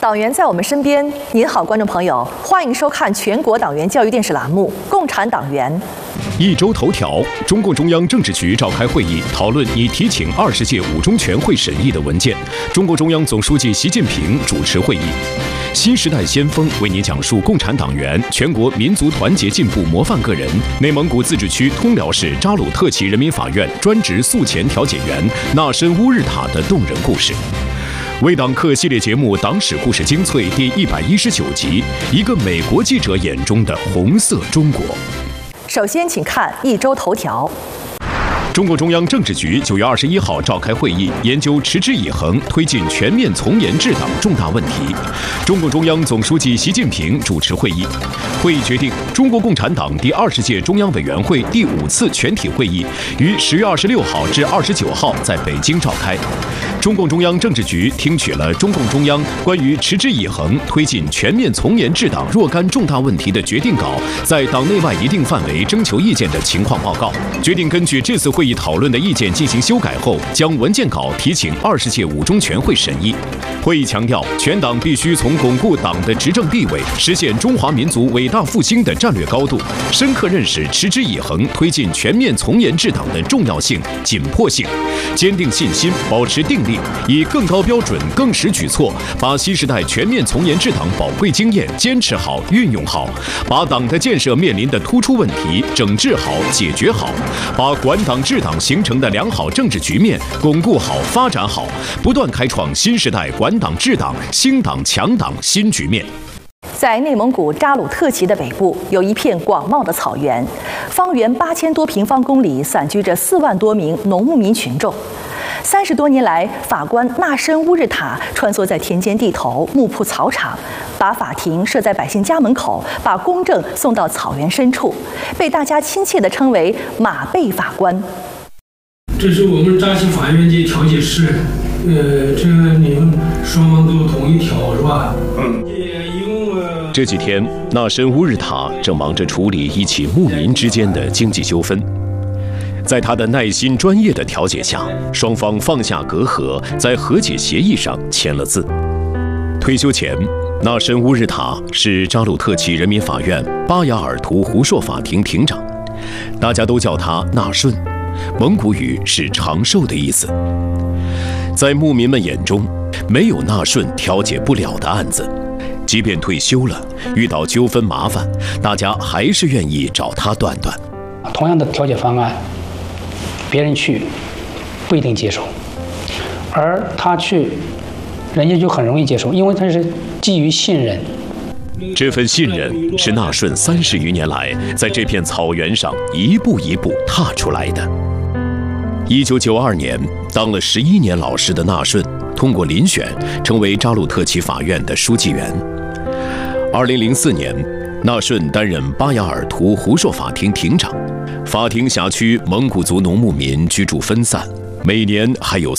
党员在我们身边。您好，观众朋友，欢迎收看全国党员教育电视栏目《共产党员》。 一周头条：中共中央政治局召开会议，讨论拟提请20届五中全会审议的文件。中共中央总书记习近平主持会议。新时代先锋为您讲述共产党员、全国民族团结进步模范个人、内蒙古自治区通辽市扎鲁特旗人民法院专职诉前调解员纳申乌日塔的动人故事。为党课系列节目《党史故事精粹》第119集：一个美国记者眼中的红色中国。 首先，请看一周头条。 中共中央政治局9月21号召开会议，研究持之以恒推进全面从严治党重大问题。中共中央总书记习近平主持会议。会议决定，中国共产党第20届中央委员会第5次全体会议于10月26号至29号在北京召开。中共中央政治局听取了中共中央关于持之以恒推进全面从严治党若干重大问题的决定稿，在党内外一定范围征求意见的情况报告，决定根据这次会议讨论的意见进行修改后，将文件稿提请20届五中全会审议。会议强调，全党必须从巩固党的执政地位、实现中华民族伟大复兴的战略高度，深刻认识持之以恒推进全面从严治党的重要性、紧迫性，坚定信心，保持定力，以更高标准、更实举措，把新时代全面从严治党宝贵经验坚持好、运用好，把党的建设面临的突出问题整治好、解决好，把管党治党形成的良好政治局面巩固好、发展好，不断开创新时代管党治党、兴党强党新局面。 在内蒙古扎鲁特旗的北部，有一片广袤的草原，方圆8000多平方公里，散居着4万多名农牧民群众。30多年来，法官纳申乌日塔穿梭在田间地头、木铺草场，把法庭设在百姓家门口，把公正送到草原深处，被大家亲切地称为“马背法官”。 这是我们扎西法院的调解室，这你们双方都同意调是吧？ 这几天，纳申乌日塔正忙着处理一起牧民之间的经济纠纷。在他的耐心专业的调解下，双方放下隔阂，在和解协议上签了字。退休前，纳申乌日塔是扎鲁特旗人民法院巴雅尔图胡硕法庭庭长，大家都叫他纳顺，蒙古语是长寿的意思。在牧民们眼中，没有纳顺调解不了的案子，即便退休了，遇到纠纷麻烦，大家还是愿意找他断断。 同样的调解方案，别人去不一定接受，而他去，人家就很容易接受，因为他是基于信任。 这份信任是纳顺30余年来在这片草原上一步一步踏出来的。1992年，当了11年老师的纳顺通过遴选，成为扎鲁特旗法院的书记员。2004年，纳顺担任巴雅尔图胡硕法庭庭长。法庭辖区蒙古族农牧民居住分散，每年还有